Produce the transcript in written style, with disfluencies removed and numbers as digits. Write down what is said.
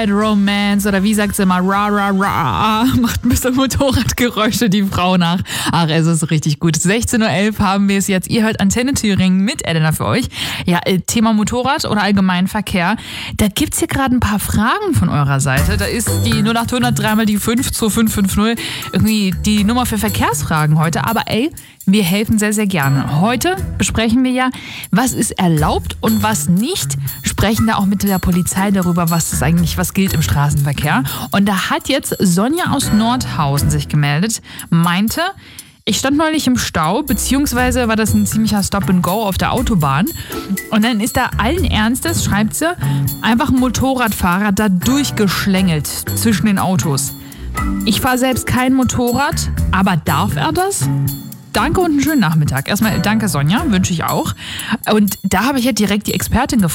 Romance oder wie sagt sie immer, ra, ra, ra, macht ein bisschen Motorradgeräusche die Frau nach. Ach, es ist richtig gut. 16.11 Uhr haben wir es jetzt. Ihr hört Antenne Thüringen mit Elena für euch. Ja, Thema Motorrad oder allgemein Verkehr. Da gibt's hier gerade ein paar Fragen von eurer Seite. Da ist die 0800 dreimal die 52550 irgendwie die Nummer für Verkehrsfragen heute. Aber wir helfen sehr, sehr gerne. Heute besprechen wir ja, was ist erlaubt und was nicht. Sprechen da auch mit der Polizei darüber, was gilt im Straßenverkehr. Und da hat jetzt Sonja aus Nordhausen sich gemeldet, meinte, ich stand neulich im Stau, beziehungsweise war das ein ziemlicher Stop-and-Go auf der Autobahn. Und dann ist da allen Ernstes, schreibt sie, einfach ein Motorradfahrer da durchgeschlängelt zwischen den Autos. Ich fahre selbst kein Motorrad, aber darf er das? Danke und einen schönen Nachmittag. Erstmal danke Sonja, wünsche ich auch. Und da habe ich ja direkt die Expertin gefragt.